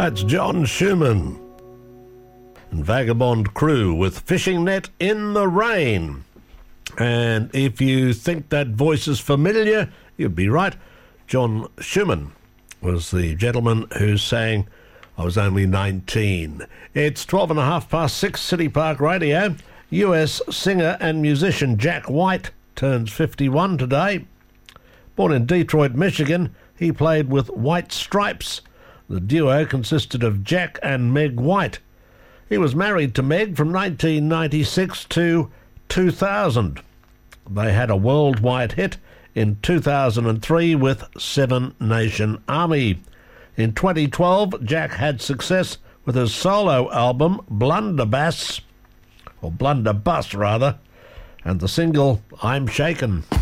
That's John Schumann and Vagabond Crew with Fishing Net in the Rain. And if you think that voice is familiar, you'd be right. John Schumann was the gentleman who sang I Was Only 19. It's 6:12, City Park Radio. US singer and musician Jack White turns 51 today. Born in Detroit, Michigan, he played with White Stripes. The duo consisted of Jack and Meg White. He was married to Meg from 1996 to 2000. They had a worldwide hit in 2003 with Seven Nation Army. In 2012, Jack had success with his solo album Blunderbuss, or Blunderbuss rather, and the single I'm Shaken.